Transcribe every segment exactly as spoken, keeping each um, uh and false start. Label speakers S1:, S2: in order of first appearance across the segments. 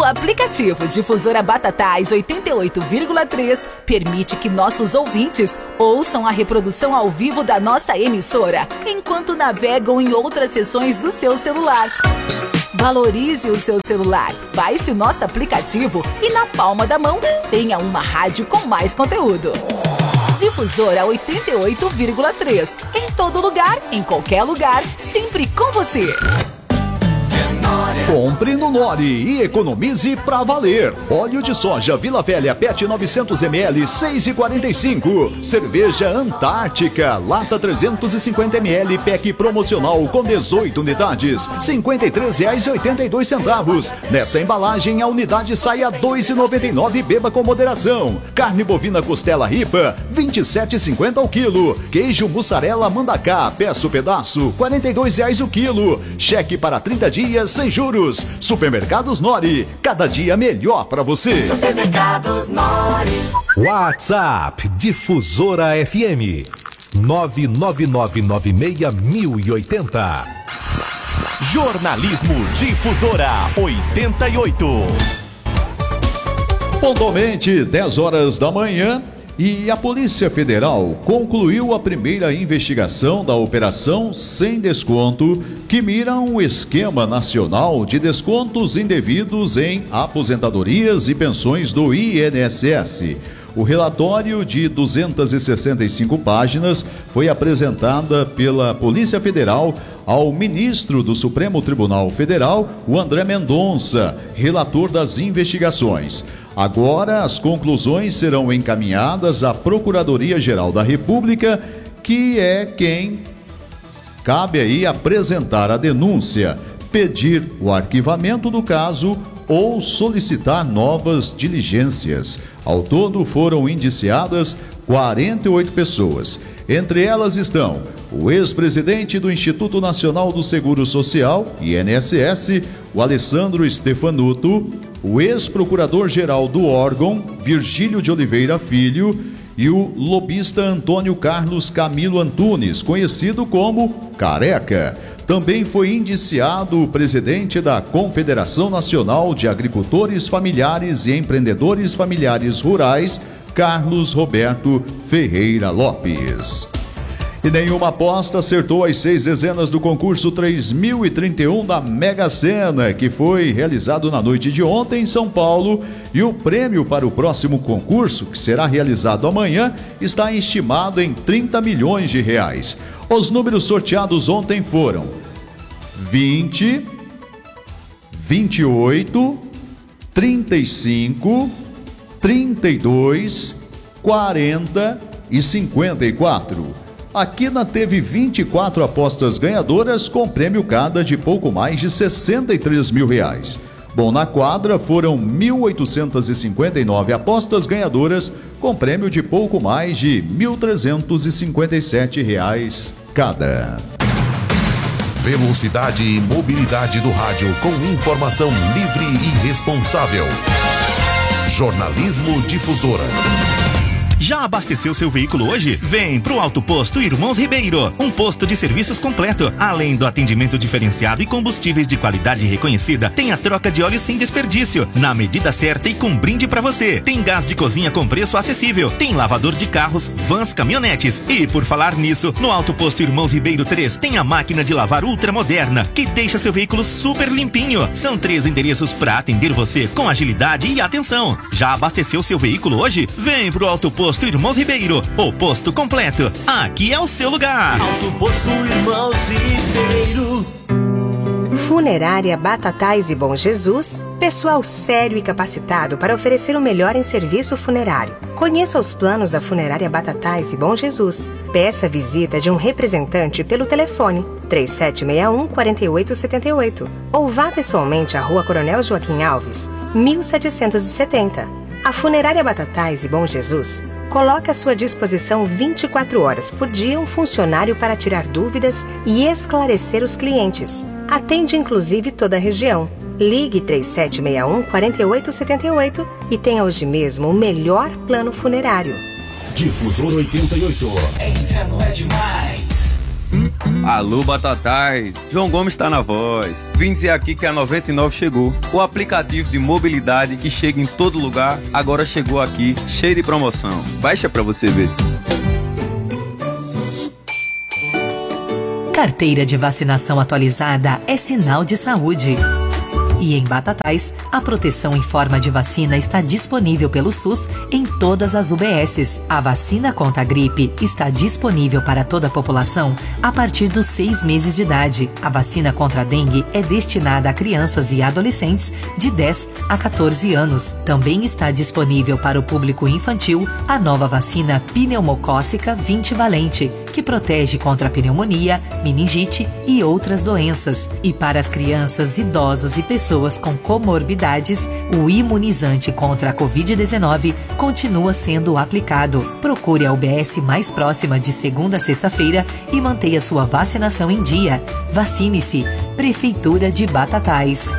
S1: aplicativo Difusora Batatais oitenta e oito vírgula três permite que nossos ouvintes ouçam a reprodução ao vivo da nossa emissora, enquanto navegam em outras seções do seu celular. Valorize o seu celular, baixe o nosso aplicativo e na palma da mão tenha uma rádio com mais conteúdo. Difusora oitenta e oito vírgula três. Em todo lugar, em qualquer lugar, sempre com você.
S2: Compre no Nori e economize pra valer. Óleo de soja Vila Velha P E T novecentos mililitros, seis reais e quarenta e cinco centavos. Cerveja Antártica, lata trezentos e cinquenta mililitros, pack promocional com dezoito unidades, cinquenta e três reais e oitenta e dois centavos. Nessa embalagem, a unidade sai a dois reais e noventa e nove centavos. Beba com moderação. Carne bovina costela ripa, vinte e sete reais e cinquenta centavos o quilo. Queijo mussarela Mandacá, peça o pedaço, quarenta e dois reais o quilo. Cheque para trinta dias sem juros. Supermercados Nori, cada dia melhor para você.
S3: Supermercados Nori.
S4: WhatsApp Difusora F M nove nove nove nove seis zero zero oito zero.
S5: Jornalismo Difusora oitenta e oito.
S2: Pontualmente dez horas da manhã. E a Polícia Federal concluiu a primeira investigação da Operação Sem Desconto, que mira um esquema nacional de descontos indevidos em aposentadorias e pensões do I N S S. O relatório de duzentas e sessenta e cinco páginas foi apresentada pela Polícia Federal ao ministro do Supremo Tribunal Federal, o André Mendonça, relator das investigações. Agora, as conclusões serão encaminhadas à Procuradoria-Geral da República, que é quem cabe aí apresentar a denúncia, pedir o arquivamento do caso ou solicitar novas diligências. Ao todo, foram indiciadas quarenta e oito pessoas. Entre elas estão o ex-presidente do Instituto Nacional do Seguro Social, I N S S, o Alessandro Stefanuto, o ex-procurador-geral do órgão, Virgílio de Oliveira Filho, e o lobista Antônio Carlos Camilo Antunes, conhecido como Careca. Também foi indiciado o presidente da Confederação Nacional de Agricultores Familiares e Empreendedores Familiares Rurais, Carlos Roberto Ferreira Lopes. E nenhuma aposta acertou as seis dezenas do concurso três mil e trinta e um da Mega Sena, que foi realizado na noite de ontem em São Paulo. E o prêmio para o próximo concurso, que será realizado amanhã, está estimado em trinta milhões de reais. Os números sorteados ontem foram vinte, vinte e oito, trinta e cinco, trinta e dois, quarenta e cinquenta e quatro. A Quina teve vinte e quatro apostas ganhadoras com prêmio cada de pouco mais de sessenta e três mil reais. Bom, na quadra foram mil oitocentas e cinquenta e nove apostas ganhadoras com prêmio de pouco mais de mil trezentos e cinquenta e sete reais cada.
S4: Velocidade e mobilidade do rádio com informação livre e responsável. Jornalismo Difusora.
S5: Já abasteceu seu veículo hoje? Vem pro Auto Posto Irmãos Ribeiro, um posto de serviços completo. Além do atendimento diferenciado e combustíveis de qualidade reconhecida, tem a troca de óleo sem desperdício, na medida certa e com brinde pra você. Tem gás de cozinha com preço acessível, tem lavador de carros, vans, caminhonetes. E por falar nisso, no Auto Posto Irmãos Ribeiro três tem a máquina de lavar ultramoderna, que deixa seu veículo super limpinho. São três endereços pra atender você com agilidade e atenção. Já abasteceu seu veículo hoje? Vem pro Auto Posto Posto Irmãos Ribeiro, o posto completo. Aqui é o seu lugar.
S3: Auto Posto Irmãos Ribeiro.
S6: Funerária Batatais e Bom Jesus, pessoal sério e capacitado para oferecer o melhor em serviço funerário. Conheça os planos da Funerária Batatais e Bom Jesus. Peça a visita de um representante pelo telefone três sete seis um, quatro oito sete oito ou vá pessoalmente à Rua Coronel Joaquim Alves, mil setecentos e setenta. A Funerária Batatais e Bom Jesus coloca à sua disposição vinte e quatro horas por dia um funcionário para tirar dúvidas e esclarecer os clientes. Atende inclusive toda a região. Ligue três sete seis um, quatro oito sete oito e tenha hoje mesmo o melhor plano funerário.
S4: Difusor oitenta e oito.
S3: Inverno é demais. Hum?
S7: Alô, Batatais! João Gomes está na voz. Vim dizer aqui que a noventa e nove chegou. O aplicativo de mobilidade que chega em todo lugar, agora chegou aqui, cheio de promoção. Baixa pra você ver.
S8: Carteira de vacinação atualizada é sinal de saúde. E em Batatais, a proteção em forma de vacina está disponível pelo SUS em todas as U B Ss. A vacina contra a gripe está disponível para toda a população a partir dos seis meses de idade. A vacina contra a dengue é destinada a crianças e adolescentes de dez a quatorze anos. Também está disponível para o público infantil a nova vacina pneumocócica vinte valente, que protege contra a pneumonia, meningite e outras doenças. E para as crianças, idosos e pessoas com comorbidades, o imunizante contra a covid dezenove continua sendo aplicado. Procure a U B S mais próxima de segunda a sexta-feira e mantenha sua vacinação em dia. Vacine-se. Prefeitura de Batatais.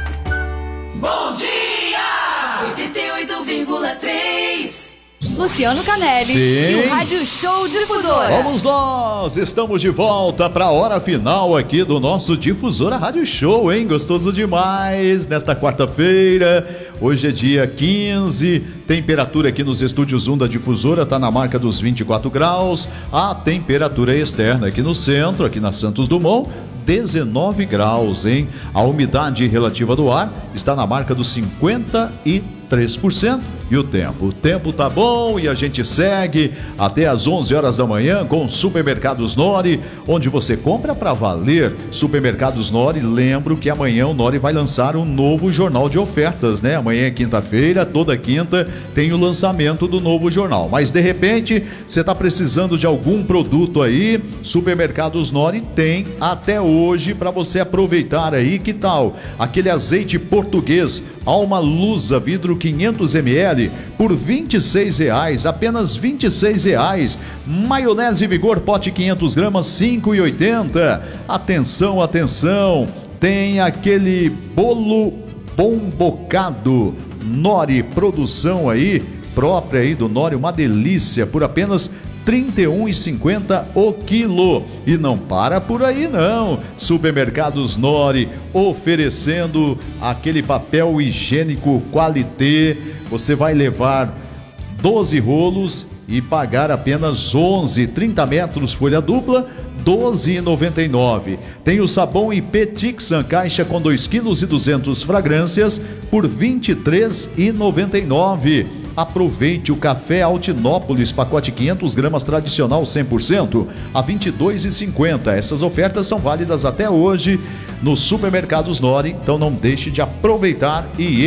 S3: Bom dia! oitenta e oito vírgula três
S9: Luciano Canelli
S2: Sim.
S9: e o Rádio Show Difusora.
S2: Vamos nós, estamos de volta para a hora final aqui do nosso Difusora Rádio Show, hein? Gostoso demais nesta quarta-feira. Hoje é dia quinze, temperatura aqui nos estúdios um da Difusora está na marca dos vinte e quatro graus. A temperatura externa aqui no centro, aqui na Santos Dumont, dezenove graus, hein? A umidade relativa do ar está na marca dos cinquenta e três por cento. E o tempo? O tempo tá bom e a gente segue até às onze horas da manhã com Supermercados Nori, onde você compra para valer. Supermercados Nori, lembro que amanhã o Nori vai lançar um novo jornal de ofertas, né? Amanhã é quinta-feira, toda quinta tem o lançamento do novo jornal. Mas de repente, você tá precisando de algum produto aí, Supermercados Nori tem até hoje para você aproveitar aí. Que tal? Aquele azeite português Alma Lusa, vidro quinhentos mililitros, por vinte e seis reais, apenas vinte e seis reais. Maionese Vigor, pote quinhentos gramas, cinco e oitenta. Atenção, atenção, tem aquele bolo bombocado Nori, produção aí, própria aí do Nori, uma delícia, por apenas trinta e um reais e cinquenta centavos o quilo. E não para por aí não. Supermercados Nori oferecendo aquele papel higiênico Qualité. Você vai levar doze rolos e pagar apenas onze, trinta metros, folha dupla, doze reais e noventa e nove centavos. Tem o sabão I P Tixan, caixa com dois quilos e duzentas fragrâncias, por vinte e três reais e noventa e nove centavos. Aproveite o café Altinópolis, pacote quinhentos gramas tradicional cem por cento, a vinte e dois reais e cinquenta centavos. Essas ofertas são válidas até hoje nos Supermercados Nori, então não deixe de aproveitar e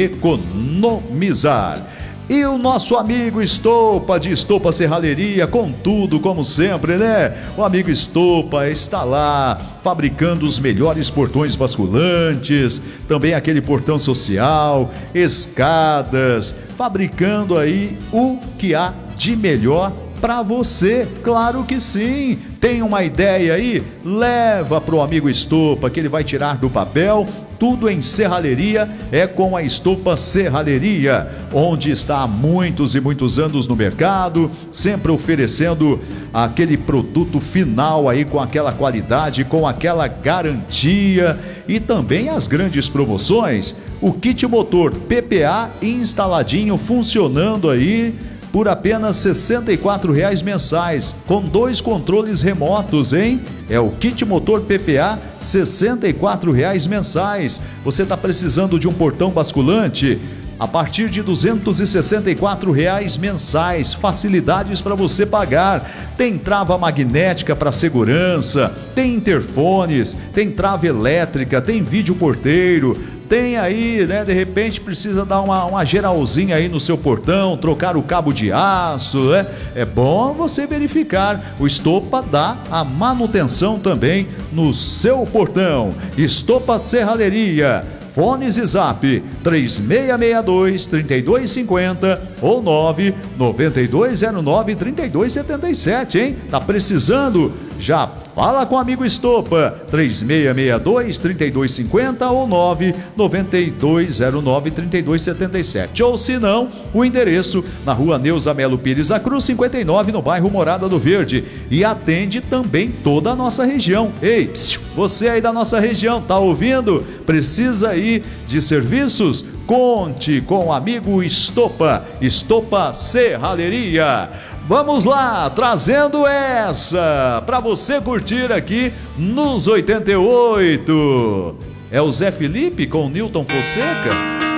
S2: economizar. E o nosso amigo Estopa, de Estopa Serralheria, com tudo, como sempre, né? O amigo Estopa está lá, fabricando os melhores portões basculantes, também aquele portão social, escadas, fabricando aí o que há de melhor para você. Claro que sim. Tem uma ideia aí? Leva pro amigo Estopa, que ele vai tirar do papel. Tudo em serralheria é com a Estopa Serralheria, onde está há muitos e muitos anos no mercado, sempre oferecendo aquele produto final aí com aquela qualidade, com aquela garantia, e também as grandes promoções. O kit motor P P A instaladinho, funcionando aí por apenas sessenta e quatro reais mensais, com dois controles remotos, hein? É o kit motor P P A, sessenta e quatro reais mensais. Você está precisando de um portão basculante? A partir de duzentos e sessenta e quatro reais mensais, facilidades para você pagar. Tem trava magnética para segurança, tem interfones, tem trava elétrica, tem vídeo porteiro. Tem aí, né, de repente precisa dar uma, uma geralzinha aí no seu portão, trocar o cabo de aço, né? É bom você verificar. O Estopa dá a manutenção também no seu portão. Estopa Serralheria. Fones e Zap três seis seis dois, três dois cinco zero ou nove nove dois zero nove, três dois sete sete, hein? Tá precisando já fala com o amigo Estopa, três seis seis dois, três dois cinco zero ou nove nove dois zero nove, três dois sete sete. Ou se não, o endereço na rua Neuza Melo Pires da Cruz, cinquenta e nove, no bairro Morada do Verde. E atende também toda a nossa região. Ei, psiu, você aí da nossa região, tá ouvindo? Precisa aí de serviços? Conte com o amigo Estopa, Estopa Serralheria. Vamos lá, trazendo essa para você curtir aqui nos oitenta e oito. É o Zé Felipe com o Nilton Fonseca.